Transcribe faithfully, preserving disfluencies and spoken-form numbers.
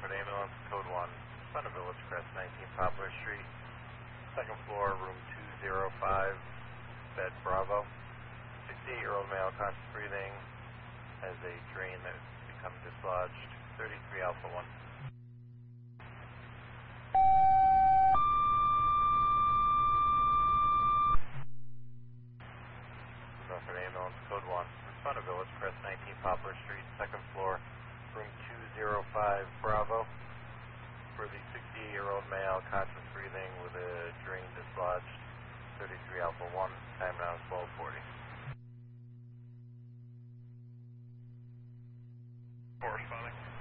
Norfolk Ambulance, code one, front of Village Crest, nineteen Poplar Street, second floor, room two oh five, bed Bravo. sixty-eight-year-old male, conscious breathing, has a drain that has become dislodged, thirty-three Alpha one. Norfolk Ambulance, code one, front of Village Crest, nineteen Poplar Street, second floor, room two oh five, Bravo. For the sixty-eight-year-old male, conscious breathing with a drain dislodged, thirty-three Alpha one, time now twelve forty. Corresponding.